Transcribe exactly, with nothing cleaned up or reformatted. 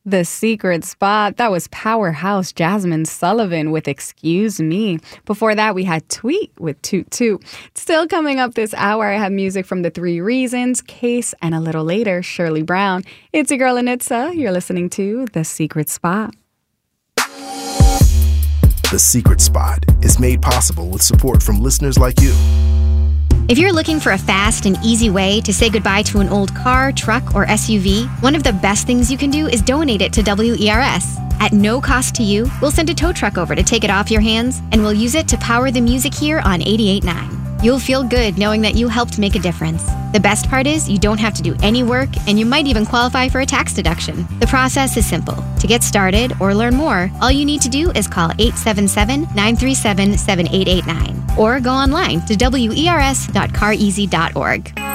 The Secret Spot. That was powerhouse Jasmine Sullivan with Excuse Me. Before that, we had Tweet with Toot Toot. Still coming up this hour, I have music from The Three Reasons, Case, and a little later, Shirley Brown. It's your girl, Anitza. You're listening to The Secret Spot. The Secret Spot is made possible with support from listeners like you. If you're looking for a fast and easy way to say goodbye to an old car, truck, or S U V, one of the best things you can do is donate it to W E R S. At no cost to you, we'll send a tow truck over to take it off your hands, and we'll use it to power the music here on eighty-eight point nine. You'll feel good knowing that you helped make a difference. The best part is you don't have to do any work, and you might even qualify for a tax deduction. The process is simple. To get started or learn more, all you need to do is call eight seven seven, nine three seven, seven eight eight nine or go online to W E R S dot car easy dot org.